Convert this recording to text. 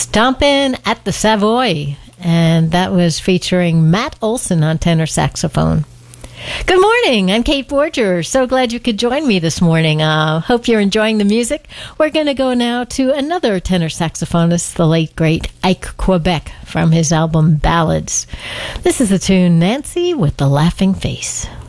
Stompin' at the Savoy, and that was featuring Matt Olson on tenor saxophone. Good morning, I'm Kate Borger. So glad you could join me this morning. Hope you're enjoying the music. We're going to go now to another tenor saxophonist, the late, great Ike Quebec, from his album Ballads. This is the tune Nancy with the Laughing Face.